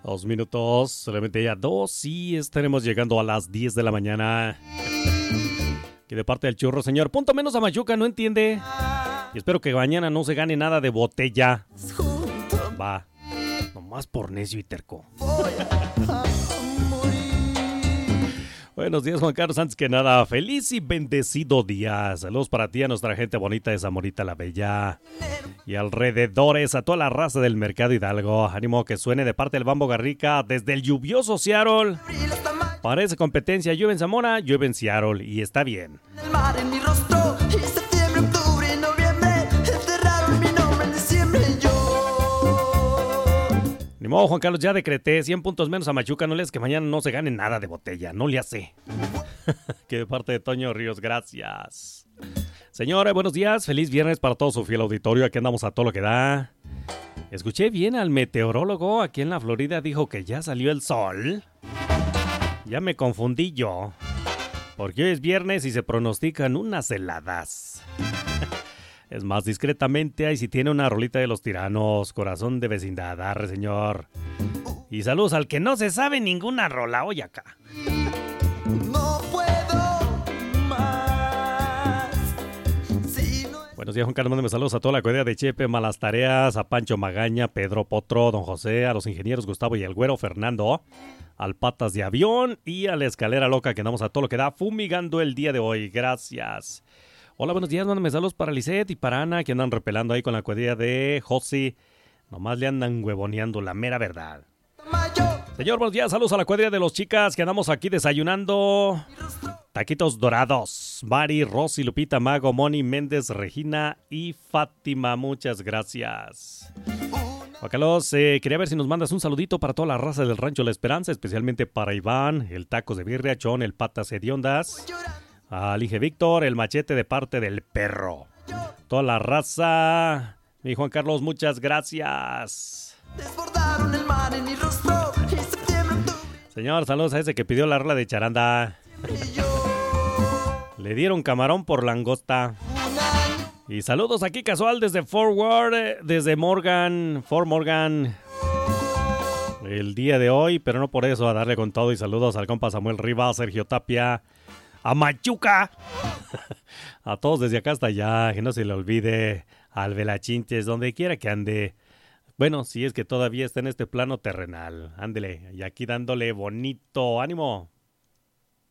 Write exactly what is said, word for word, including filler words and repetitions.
Dos minutos, solamente ya dos y estaremos llegando a las diez de la mañana. Que de parte del churro, señor. Punto menos a Machuca, no entiende. Y espero que mañana no se gane nada de botella. Va, nomás por necio y terco. Buenos días, Juan Carlos. Antes que nada, feliz y bendecido día. Saludos para ti, a nuestra gente bonita de Zamorita la Bella y alrededores, a toda la raza del Mercado Hidalgo. Ánimo que suene de parte del Bambo Garrica desde el lluvioso Seattle. Parece competencia, llueve en Zamora, llueve en Seattle y está bien. El mar en mi rostro, y septiembre, octubre, noviembre, enterraron mi nombre en diciembre. Yo. Ni modo, Juan Carlos, ya decreté cien puntos menos a Machuca. No lees que mañana no se gane nada de botella, no le hace. Que de parte de Toño Ríos, gracias. Señores, buenos días, feliz viernes para todo su fiel auditorio. Aquí andamos a todo lo que da. Escuché bien al meteorólogo aquí en la Florida, dijo que ya salió el sol. Ya me confundí yo, porque hoy es viernes y se pronostican unas heladas. Es más, discretamente, ahí si tiene una rolita de los tiranos, corazón de vecindad, arre señor. Y saludos al que no se sabe ninguna rola hoy acá. No puedo más. Si no es... Buenos días, Juan Carlos, mándame saludos a toda la cuadrilla de Chepe, Malas Tareas, a Pancho Magaña, Pedro Potro, Don José, a los ingenieros Gustavo y el Güero Fernando, al Patas de Avión y a la Escalera Loca, que andamos a todo lo que da fumigando el día de hoy. Gracias. Hola, buenos días, mándame saludos para Lisette y para Ana, que andan repelando ahí con la cuadrilla de Josi. Nomás le andan huevoneando, la mera verdad. Señor, buenos días, saludos a la cuadrilla de los chicas, que andamos aquí desayunando. Taquitos dorados. Mari, Rosy, Lupita, Mago, Moni, Méndez, Regina y Fátima. Muchas gracias. Juan Carlos, eh, quería ver si nos mandas un saludito para toda la raza del Rancho La Esperanza, especialmente para Iván, el Tacos de Birria, Chon, el Patas Hediondas, al Inge Víctor, el Machete de parte del Perro. Toda la raza. Mi Juan Carlos, muchas gracias. Desbordaron el mar en mi rostro, y septiembre, octubre, Señor, saludos a ese que pidió la rola de charanda. y yo. Le dieron camarón por langosta. Un año. Y saludos aquí casual desde Fort Worth, desde Morgan, Fort Morgan, el día de hoy, pero no por eso, a darle con todo. Y saludos al compa Samuel Rivas, Sergio Tapia, a Machuca, a todos desde acá hasta allá, que no se le olvide, al Velachinches, donde quiera que ande. Bueno, si es que todavía está en este plano terrenal, ándele, y aquí dándole bonito ánimo.